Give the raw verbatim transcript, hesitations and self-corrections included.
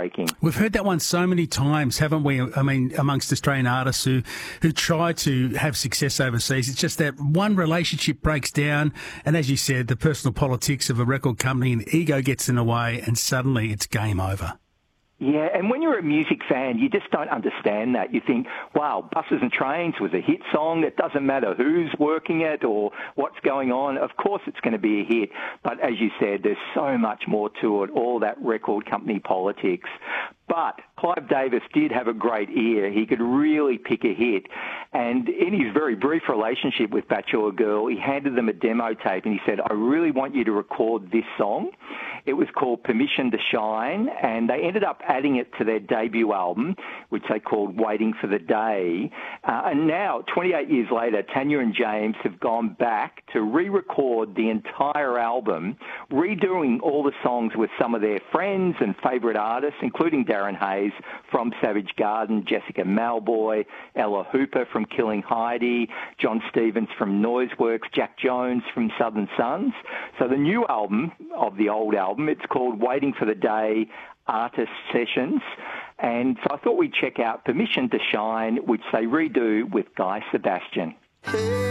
heartbreaking. We've heard that one so many times, haven't we? I mean, amongst Australian artists who, who try to have success overseas. It's just that one relationship breaks down, and as you said, the personal politics of a record company and ego gets in the way, and suddenly it's game over. Yeah, and when you're a music fan, you just don't understand that. You think, wow, Buses and Trains was a hit song. It doesn't matter who's working it or what's going on. Of course it's going to be a hit. But as you said, there's so much more to it, all that record company politics. But Clive Davis did have a great ear. He could really pick a hit. And in his very brief relationship with Bachelor Girl, he handed them a demo tape and he said, I really want you to record this song. It was called Permission to Shine, and they ended up adding it to their debut album, which they called Waiting for the Day. Uh, and now, twenty-eight years later, Tanya and James have gone back to re-record the entire album, redoing all the songs with some of their friends and favourite artists, including Darren Hayes from Savage Garden, Jessica Malboy, Ella Hooper from Killing Heidi, John Stevens from Noiseworks, Jack Jones from Southern Sons. So the new album of the old album, it's called Waiting for the Day Artist Sessions. And so I thought we'd check out Permission to Shine, which they redo with Guy Sebastian. Hey.